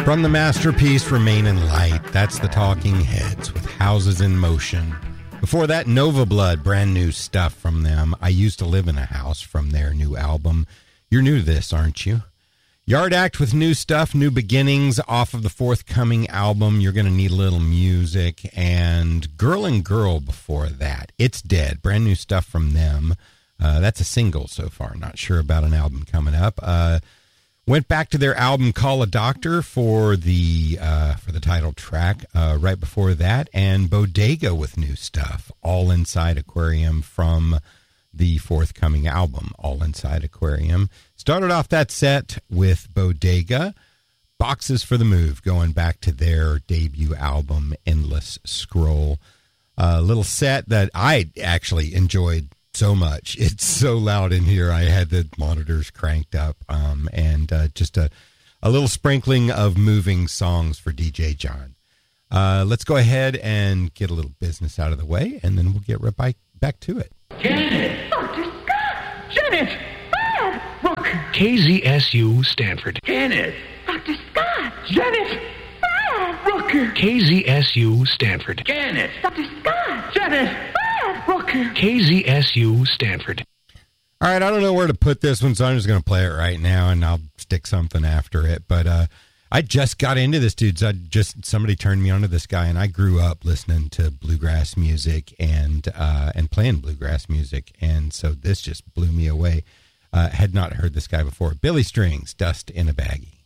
From the masterpiece Remain in Light, that's the Talking Heads with Houses in Motion. Before that, Nova Blood, brand new stuff from them. I Used to Live in a House from their new album. You're new to this, aren't you? Yard Act with new stuff, New Beginnings off of the forthcoming album. You're going to need a little music. And Girl and Girl before that. It's Dead, brand new stuff from them. That's a single so far. Not sure about an album coming up. Went back to their album Call a Doctor for the title track right before that, and Bodega with new stuff, All Inside Aquarium from the forthcoming album, All Inside Aquarium. Started off that set with Bodega, Boxes for the Move, going back to their debut album, Endless Scroll. A little set that I actually enjoyed so much. It's so loud in here. I had the monitors cranked up, and just a little sprinkling of moving songs for DJ John. Let's go ahead and get a little business out of the way, and then we'll get right back to it. Janet! Dr. Scott! Janet! Dad! Look! KZSU Stanford. Janet! Dr. Scott! Janet! Dad! Look! KZSU Stanford. Janet! Dr. Scott! Janet! Dad! Look! KZSU Stanford. All right, I don't know where to put this one, so I'm just going to play it right now, and I'll stick something after it. But I just got into this, dudes. Somebody turned me onto this guy, and I grew up listening to bluegrass music and playing bluegrass music, and so this just blew me away. Had not heard this guy before. Billy Strings, Dust in a Baggie.